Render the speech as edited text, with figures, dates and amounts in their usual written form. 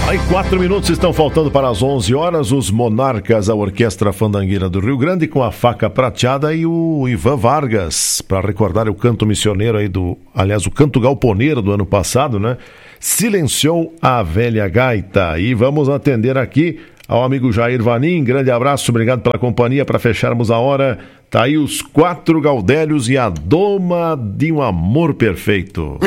Aí 4 minutos estão faltando para as 11 horas. Os Monarcas, a Orquestra Fandangueira do Rio Grande, com a Faca Prateada e o Ivan Vargas, para recordar o canto missioneiro aí o canto galponeiro do ano passado, né? Silenciou a velha gaita. E vamos atender aqui ao amigo Jair Vanim. Grande abraço, obrigado pela companhia. Para fecharmos a hora, tá aí os 4 Gaudérios e a Doma de um Amor Perfeito.